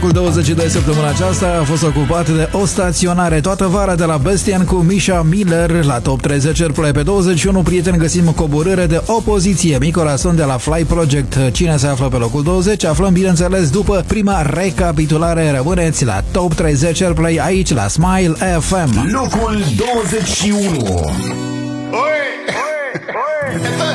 Locul 22 săptămâna aceasta a fost ocupat de o staționare toată vara de la Bestian cu Misha Miller. La Top 30 Airplay pe 21, prieteni, găsim coborâre de opoziție. Micolason de la Fly Project. Cine se află pe locul 20? Aflăm, bineînțeles, după prima recapitulare. Rămâneți la Top 30 Airplay aici la Smile FM. Locul 21. Oi!